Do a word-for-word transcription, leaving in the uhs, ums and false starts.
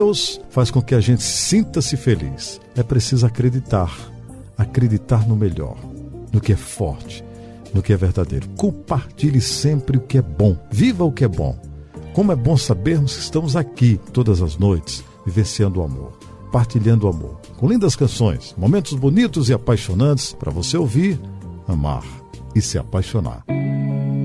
Deus faz com que a gente sinta-se feliz. É preciso acreditar, acreditar no melhor, no que é forte, no que é verdadeiro. Compartilhe sempre o que é bom, viva o que é bom. Como é bom sabermos que estamos aqui todas as noites, vivenciando o amor, partilhando o amor, com lindas canções, momentos bonitos e apaixonantes para você ouvir, amar e se apaixonar.